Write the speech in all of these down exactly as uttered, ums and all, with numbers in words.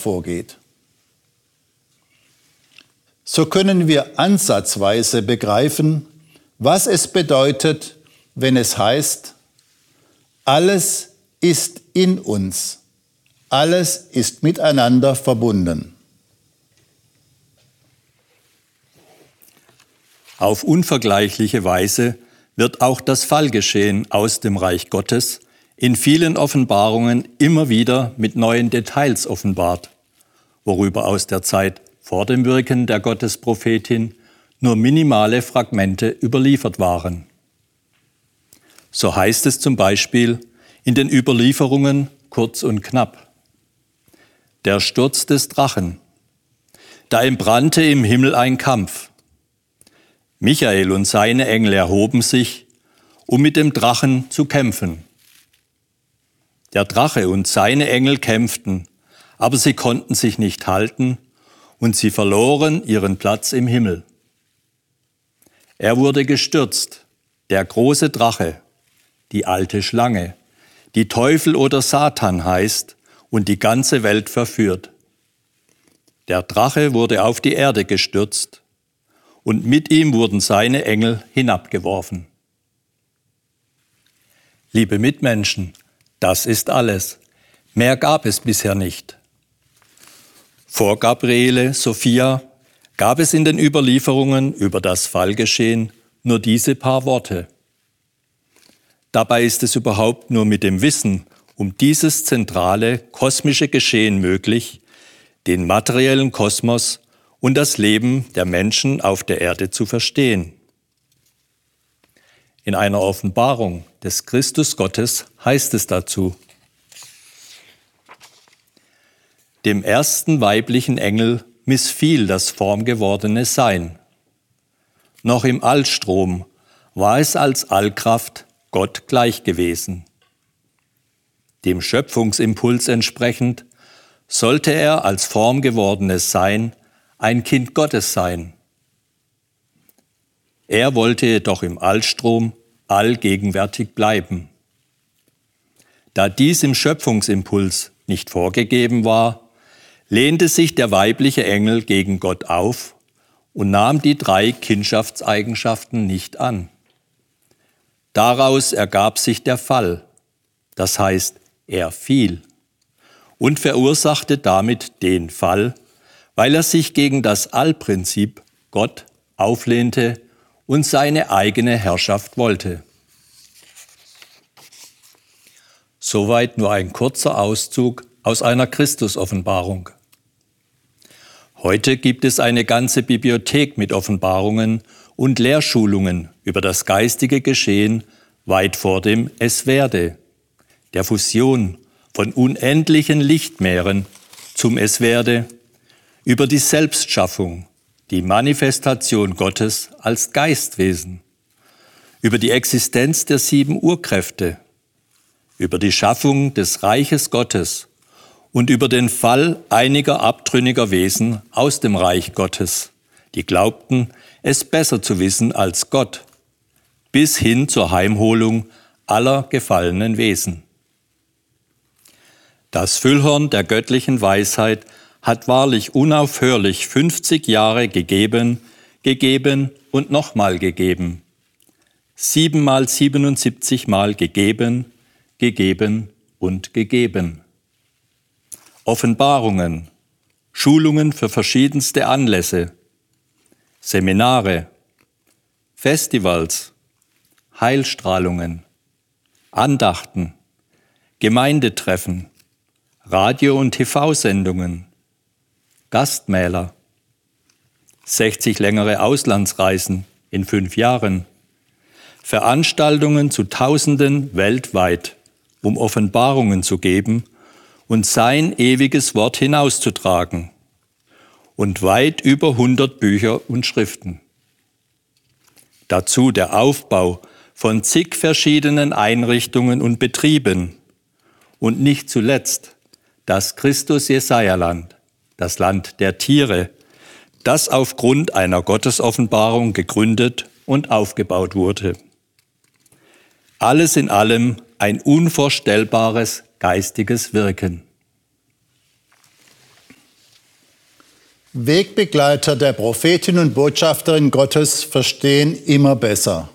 hervorgeht. So können wir ansatzweise begreifen, was es bedeutet, wenn es heißt, alles ist in uns, alles ist miteinander verbunden. Auf unvergleichliche Weise wird auch das Fallgeschehen aus dem Reich Gottes in vielen Offenbarungen immer wieder mit neuen Details offenbart, worüber aus der Zeit vor dem Wirken der Gottesprophetin nur minimale Fragmente überliefert waren. So heißt es zum Beispiel in den Überlieferungen kurz und knapp: Der Sturz des Drachen. Da entbrannte im Himmel ein Kampf. Michael und seine Engel erhoben sich, um mit dem Drachen zu kämpfen. Der Drache und seine Engel kämpften, aber sie konnten sich nicht halten und sie verloren ihren Platz im Himmel. Er wurde gestürzt, der große Drache, die alte Schlange, die Teufel oder Satan heißt und die ganze Welt verführt. Der Drache wurde auf die Erde gestürzt und mit ihm wurden seine Engel hinabgeworfen. Liebe Mitmenschen, das ist alles. Mehr gab es bisher nicht. Vor Gabriele, Sophia, gab es in den Überlieferungen über das Fallgeschehen nur diese paar Worte. Dabei ist es überhaupt nur mit dem Wissen um dieses zentrale kosmische Geschehen möglich, den materiellen Kosmos und das Leben der Menschen auf der Erde zu verstehen. In einer Offenbarung des Christus Gottes heißt es dazu: Dem ersten weiblichen Engel missfiel das formgewordene Sein. Noch im Altstrom war es als Allkraft Gott gleich gewesen. Dem Schöpfungsimpuls entsprechend sollte er als formgewordenes Sein ein Kind Gottes sein. Er wollte jedoch im Altstrom allgegenwärtig bleiben. Da dies im Schöpfungsimpuls nicht vorgegeben war, lehnte sich der weibliche Engel gegen Gott auf und nahm die drei Kindschaftseigenschaften nicht an. Daraus ergab sich der Fall, das heißt, er fiel und verursachte damit den Fall, weil er sich gegen das Allprinzip Gott auflehnte und seine eigene Herrschaft wollte. Soweit nur ein kurzer Auszug aus einer Christusoffenbarung. Heute gibt es eine ganze Bibliothek mit Offenbarungen und Lehrschulungen über das geistige Geschehen weit vor dem Es werde, der Fusion von unendlichen Lichtmeeren zum Es werde, über die Selbstschaffung, die Manifestation Gottes als Geistwesen, über die Existenz der sieben Urkräfte, über die Schaffung des Reiches Gottes und über den Fall einiger abtrünniger Wesen aus dem Reich Gottes, die glaubten, es besser zu wissen als Gott, bis hin zur Heimholung aller gefallenen Wesen. Das Füllhorn der göttlichen Weisheit hat wahrlich unaufhörlich fünfzig Jahre gegeben, gegeben und nochmal gegeben. Siebenmal siebenundsiebzig Mal gegeben, gegeben und gegeben. Offenbarungen, Schulungen für verschiedenste Anlässe, Seminare, Festivals, Heilstrahlungen, Andachten, Gemeindetreffen, Radio- und T V-Sendungen, Gastmäler, sechzig längere Auslandsreisen in fünf Jahren, Veranstaltungen zu Tausenden weltweit, um Offenbarungen zu geben und sein ewiges Wort hinauszutragen, und weit über hundert Bücher und Schriften. Dazu der Aufbau von zig verschiedenen Einrichtungen und Betrieben und nicht zuletzt das Christus-Jesaja-Land, das Land der Tiere, das aufgrund einer Gottesoffenbarung gegründet und aufgebaut wurde. Alles in allem ein unvorstellbares geistiges Wirken. Wegbegleiter der Prophetin und Botschafterin Gottes verstehen immer besser.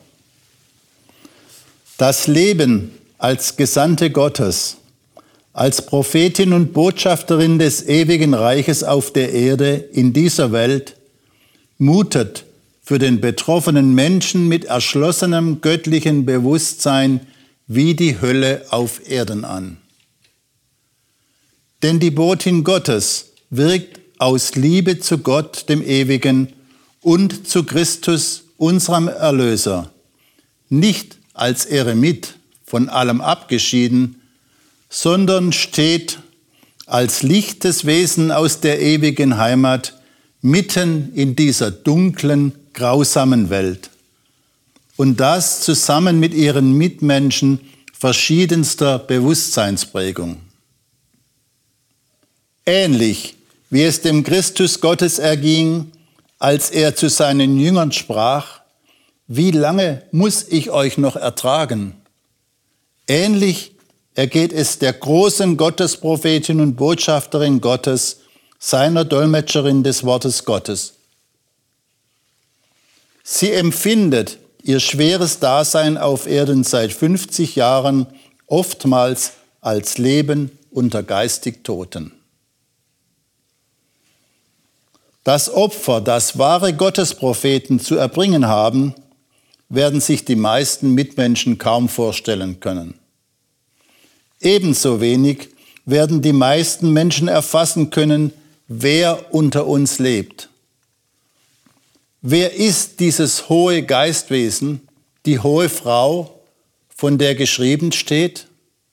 Das Leben als Gesandte Gottes, als Prophetin und Botschafterin des ewigen Reiches auf der Erde in dieser Welt, mutet für den betroffenen Menschen mit erschlossenem göttlichen Bewusstsein wie die Hölle auf Erden an. Denn die Botin Gottes wirkt aus Liebe zu Gott, dem Ewigen, und zu Christus, unserem Erlöser, nicht als Eremit, von allem abgeschieden, sondern steht als lichtes Wesen aus der ewigen Heimat mitten in dieser dunklen, grausamen Welt. Und das zusammen mit ihren Mitmenschen verschiedenster Bewusstseinsprägung. Ähnlich wie es dem Christus Gottes erging, als er zu seinen Jüngern sprach: Wie lange muss ich euch noch ertragen? Ähnlich ergeht es der großen Gottesprophetin und Botschafterin Gottes, seiner Dolmetscherin des Wortes Gottes. Sie empfindet ihr schweres Dasein auf Erden seit fünfzig Jahren oftmals als Leben unter geistig Toten. Das Opfer, das wahre Gottespropheten zu erbringen haben, werden sich die meisten Mitmenschen kaum vorstellen können. Ebenso wenig werden die meisten Menschen erfassen können, wer unter uns lebt. Wer ist dieses hohe Geistwesen, die hohe Frau, von der geschrieben steht?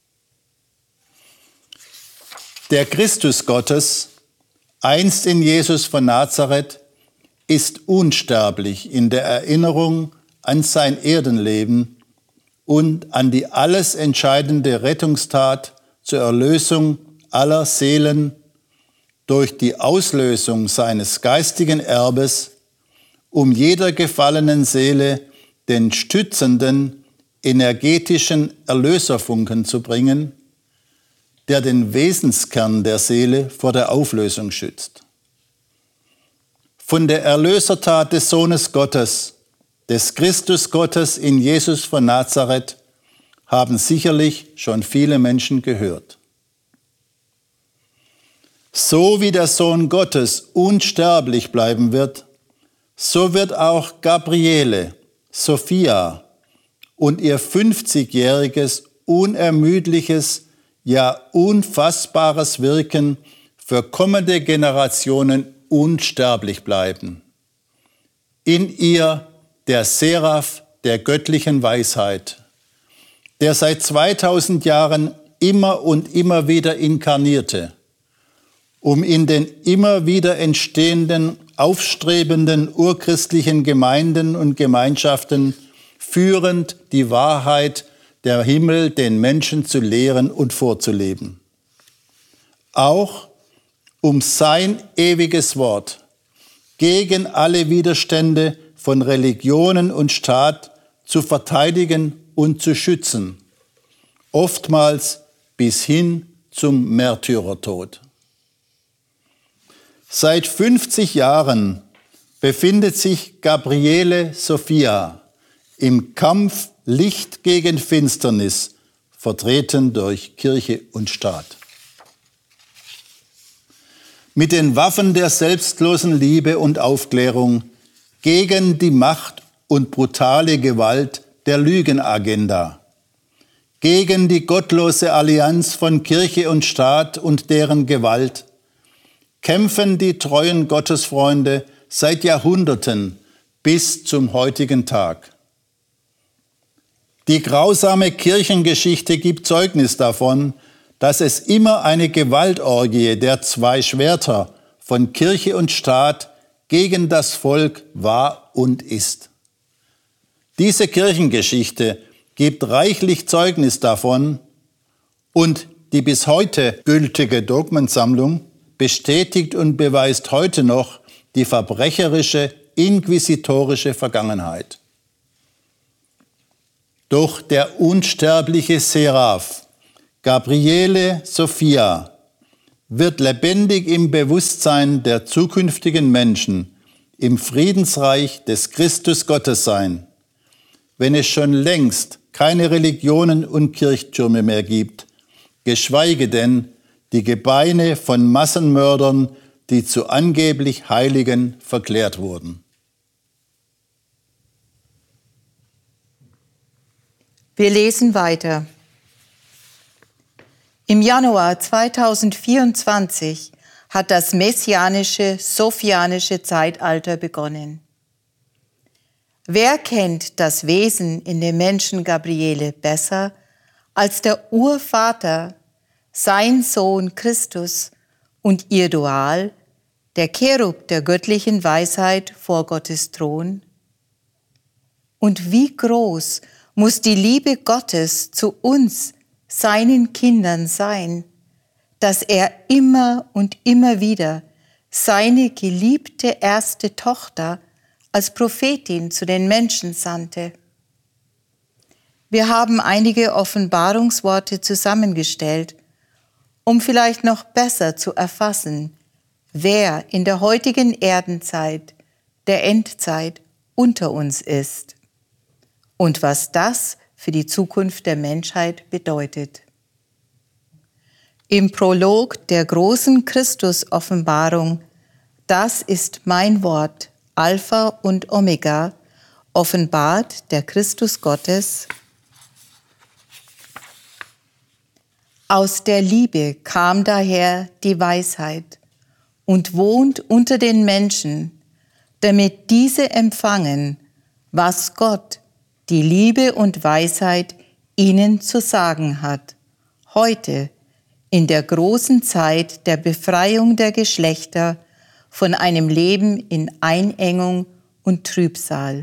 Der Christus Gottes, einst in Jesus von Nazareth, ist unsterblich in der Erinnerung an sein Erdenleben und an die alles entscheidende Rettungstat zur Erlösung aller Seelen durch die Auslösung seines geistigen Erbes, um jeder gefallenen Seele den stützenden, energetischen Erlöserfunken zu bringen, der den Wesenskern der Seele vor der Auflösung schützt. Von der Erlösertat des Sohnes Gottes, des Christus Gottes in Jesus von Nazareth, haben sicherlich schon viele Menschen gehört. So wie der Sohn Gottes unsterblich bleiben wird, so wird auch Gabriele, Sophia und ihr fünfzigjähriges, unermüdliches, ja unfassbares Wirken für kommende Generationen unsterblich bleiben. In ihr der Seraph der göttlichen Weisheit, der seit zweitausend Jahren immer und immer wieder inkarnierte, um in den immer wieder entstehenden, aufstrebenden urchristlichen Gemeinden und Gemeinschaften führend die Wahrheit der Himmel den Menschen zu lehren und vorzuleben. Auch um sein ewiges Wort gegen alle Widerstände von Religionen und Staat zu verteidigen und zu schützen, oftmals bis hin zum Märtyrertod. Seit fünfzig Jahren befindet sich Gabriele Sophia im Kampf Licht gegen Finsternis, vertreten durch Kirche und Staat. Mit den Waffen der selbstlosen Liebe und Aufklärung gegen die Macht und brutale Gewalt der Lügenagenda, gegen die gottlose Allianz von Kirche und Staat und deren Gewalt, kämpfen die treuen Gottesfreunde seit Jahrhunderten bis zum heutigen Tag. Die grausame Kirchengeschichte gibt Zeugnis davon, dass es immer eine Gewaltorgie der zwei Schwerter von Kirche und Staat gegen das Volk war und ist. Diese Kirchengeschichte gibt reichlich Zeugnis davon und die bis heute gültige Dogmensammlung bestätigt und beweist heute noch die verbrecherische, inquisitorische Vergangenheit. Doch der unsterbliche Seraph, Gabriele Sophia, wird lebendig im Bewusstsein der zukünftigen Menschen im Friedensreich des Christus Gottes sein, wenn es schon längst keine Religionen und Kirchtürme mehr gibt, geschweige denn die Gebeine von Massenmördern, die zu angeblich Heiligen verklärt wurden. Wir lesen weiter. Im Januar zweitausendvierundzwanzig hat das messianische, sophianische Zeitalter begonnen. Wer kennt das Wesen in dem Menschen Gabriele besser als der Urvater, sein Sohn Christus und ihr Dual, der Cherub der göttlichen Weisheit vor Gottes Thron? Und wie groß muss die Liebe Gottes zu uns, seinen Kindern, sein, dass er immer und immer wieder seine geliebte erste Tochter als Prophetin zu den Menschen sandte. Wir haben einige Offenbarungsworte zusammengestellt, um vielleicht noch besser zu erfassen, wer in der heutigen Erdenzeit, der Endzeit, unter uns ist und was das für die Zukunft der Menschheit bedeutet. Im Prolog der großen Christus-Offenbarung, das ist mein Wort, Alpha und Omega, offenbart der Christus Gottes. Aus der Liebe kam daher die Weisheit und wohnt unter den Menschen, damit diese empfangen, was Gott, die Liebe und Weisheit, ihnen zu sagen hat, heute in der großen Zeit der Befreiung der Geschlechter von einem Leben in Einengung und Trübsal.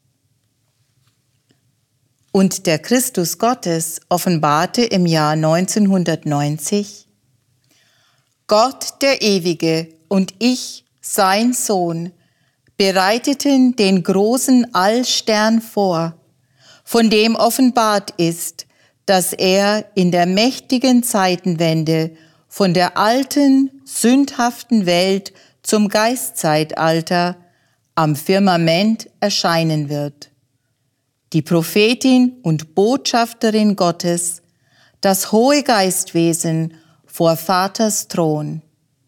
Und der Christus Gottes offenbarte im Jahr neunzehnhundertneunzig, Gott der Ewige und ich, sein Sohn, bereiteten den großen Allstern vor, von dem offenbart ist, dass er in der mächtigen Zeitenwende von der alten, sündhaften Welt zum Geistzeitalter am Firmament erscheinen wird. Die Prophetin und Botschafterin Gottes, das hohe Geistwesen vor Vaters Thron.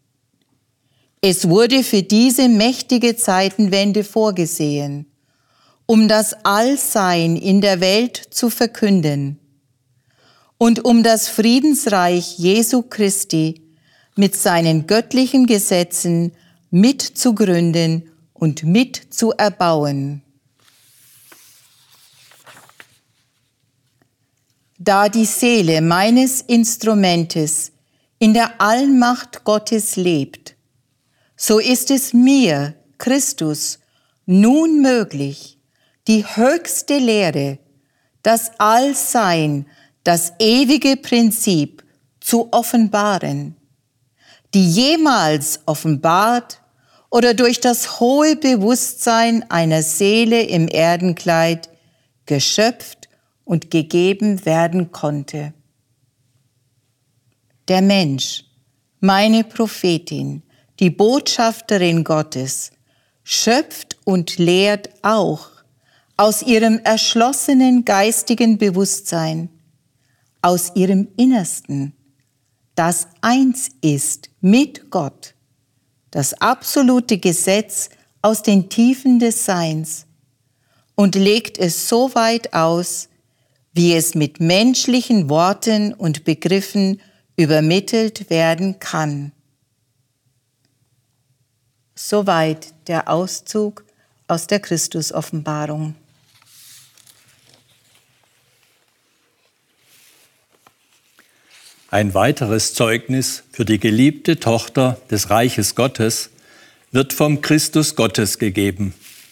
Es wurde für diese mächtige Zeitenwende vorgesehen, um das Allsein in der Welt zu verkünden und um das Friedensreich Jesu Christi mit seinen göttlichen Gesetzen mitzugründen und mitzuerbauen. Da die Seele meines Instrumentes in der Allmacht Gottes lebt, so ist es mir, Christus, nun möglich, die höchste Lehre, das Allsein, das ewige Prinzip zu offenbaren, die jemals offenbart oder durch das hohe Bewusstsein einer Seele im Erdenkleid geschöpft und gegeben werden konnte. Der Mensch, meine Prophetin, die Botschafterin Gottes, schöpft und lehrt auch aus ihrem erschlossenen geistigen Bewusstsein, aus ihrem Innersten, das eins ist mit Gott, das absolute Gesetz aus den Tiefen des Seins und legt es so weit aus, wie es mit menschlichen Worten und Begriffen übermittelt werden kann. Soweit der Auszug aus der Christus-Offenbarung. Ein weiteres Zeugnis für die geliebte Tochter des Reiches Gottes wird vom Christus Gottes gegeben.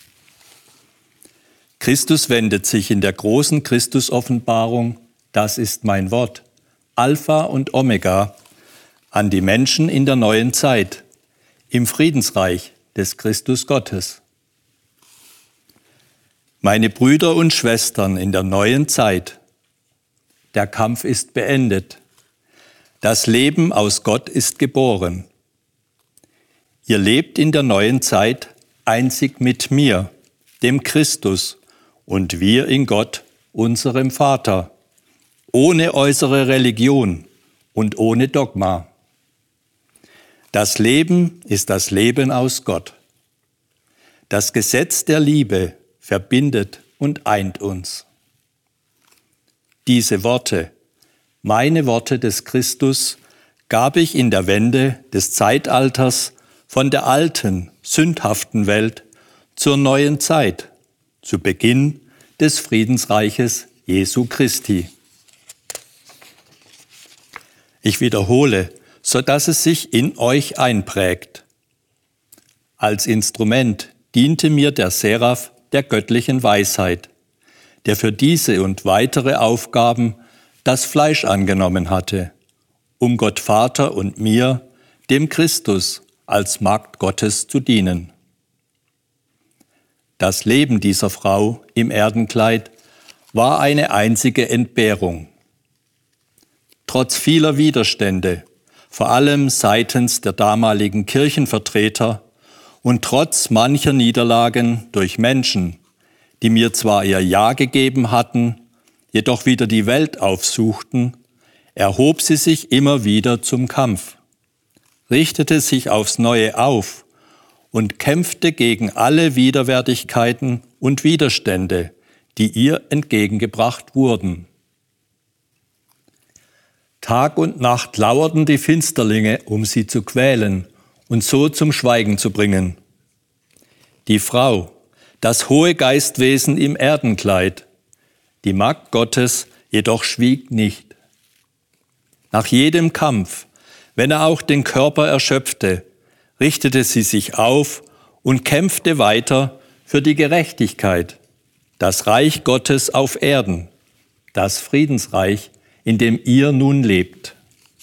Christus wendet sich in der großen Christus-Offenbarung, das ist mein Wort, Alpha und Omega, an die Menschen in der neuen Zeit, im Friedensreich des Christus Gottes. Meine Brüder und Schwestern in der neuen Zeit, der Kampf ist beendet. Das Leben aus Gott ist geboren. Ihr lebt in der neuen Zeit einzig mit mir, dem Christus, und wir in Gott, unserem Vater, ohne äußere Religion und ohne Dogma. Das Leben ist das Leben aus Gott. Das Gesetz der Liebe verbindet und eint uns. Diese Worte, meine Worte des Christus, gab ich in der Wende des Zeitalters von der alten, sündhaften Welt zur neuen Zeit, zu Beginn des Friedensreiches Jesu Christi. Ich wiederhole, so dass es sich in euch einprägt. Als Instrument diente mir der Seraph der göttlichen Weisheit, der für diese und weitere Aufgaben das Fleisch angenommen hatte, um Gott Vater und mir, dem Christus, als Magd Gottes zu dienen. Das Leben dieser Frau im Erdenkleid war eine einzige Entbehrung. Trotz vieler Widerstände, vor allem seitens der damaligen Kirchenvertreter und trotz mancher Niederlagen durch Menschen, die mir zwar ihr Ja gegeben hatten, jedoch wieder die Welt aufsuchten, erhob sie sich immer wieder zum Kampf, richtete sich aufs Neue auf und kämpfte gegen alle Widerwärtigkeiten und Widerstände, die ihr entgegengebracht wurden. Tag und Nacht lauerten die Finsterlinge, um sie zu quälen und so zum Schweigen zu bringen. Die Frau, das hohe Geistwesen im Erdenkleid, die Magd Gottes jedoch schwieg nicht. Nach jedem Kampf, wenn er auch den Körper erschöpfte, richtete sie sich auf und kämpfte weiter für die Gerechtigkeit, das Reich Gottes auf Erden, das Friedensreich, in dem ihr nun lebt.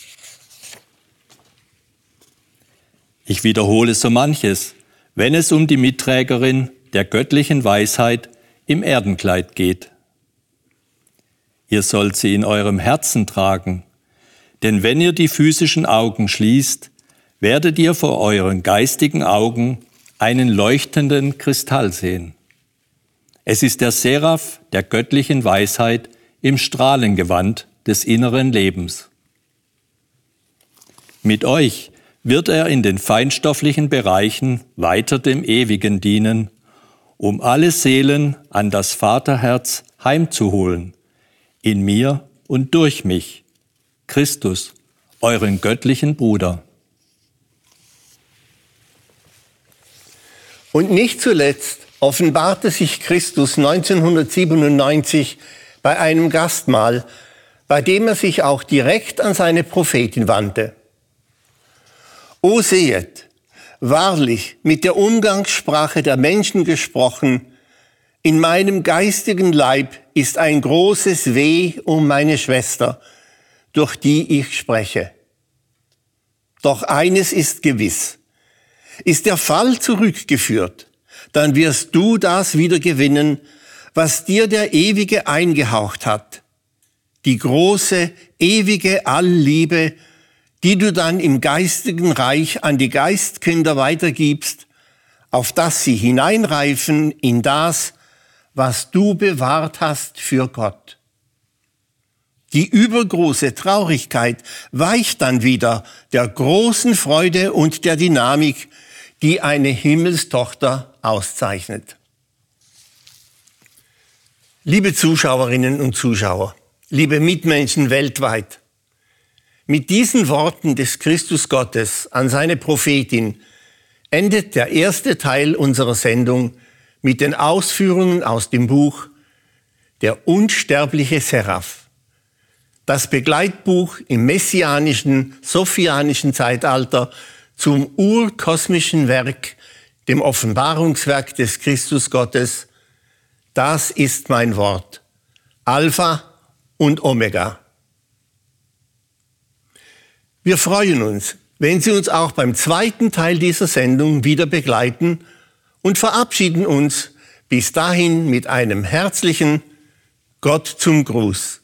Ich wiederhole so manches, wenn es um die Mitträgerin der göttlichen Weisheit im Erdenkleid geht. Ihr sollt sie in eurem Herzen tragen, denn wenn ihr die physischen Augen schließt, werdet ihr vor euren geistigen Augen einen leuchtenden Kristall sehen. Es ist der Seraph der göttlichen Weisheit im Strahlengewand des inneren Lebens. Mit euch wird er in den feinstofflichen Bereichen weiter dem Ewigen dienen, um alle Seelen an das Vaterherz heimzuholen, in mir und durch mich, Christus, euren göttlichen Bruder. Und nicht zuletzt offenbarte sich Christus neunzehnhundertsiebenundneunzig bei einem Gastmahl, bei dem er sich auch direkt an seine Prophetin wandte. O sehet, wahrlich mit der Umgangssprache der Menschen gesprochen, in meinem geistigen Leib ist ein großes Weh um meine Schwester, durch die ich spreche. Doch eines ist gewiss, ist der Fall zurückgeführt, dann wirst du das wieder gewinnen, was dir der Ewige eingehaucht hat. Die große, ewige Allliebe, die du dann im geistigen Reich an die Geistkinder weitergibst, auf dass sie hineinreifen in das, was du bewahrt hast für Gott. Die übergroße Traurigkeit weicht dann wieder der großen Freude und der Dynamik, die eine Himmelstochter auszeichnet. Liebe Zuschauerinnen und Zuschauer, liebe Mitmenschen weltweit, mit diesen Worten des Christus Gottes an seine Prophetin endet der erste Teil unserer Sendung mit den Ausführungen aus dem Buch Der unsterbliche Seraph, das Begleitbuch im messianischen, sophianischen Zeitalter zum urkosmischen Werk, dem Offenbarungswerk des Christus Gottes. Das ist mein Wort, Alpha und Omega. Wir freuen uns, wenn Sie uns auch beim zweiten Teil dieser Sendung wieder begleiten und verabschieden uns bis dahin mit einem herzlichen Gott zum Gruß.